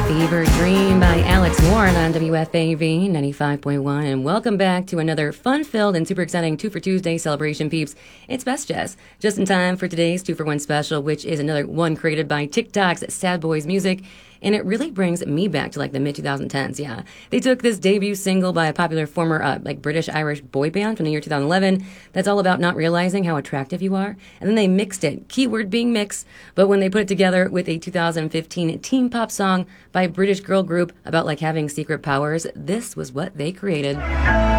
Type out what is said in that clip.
Fever Dream by Alex Warren on WFAV 95.1. And welcome back to another fun-filled and super exciting 2 for Tuesday celebration, peeps. It's Best Jazz, just in time for today's 2 for 1 special, which is another one created by TikTok's Sad Boys Music. And it really brings me back to like the mid-2010s, yeah. They took this debut single by a popular former British-Irish boy band from the year 2011 that's all about not realizing how attractive you are. And then they mixed it, keyword being mix, but when they put it together with a 2015 teen pop song by a British girl group about like having secret powers, this was what they created.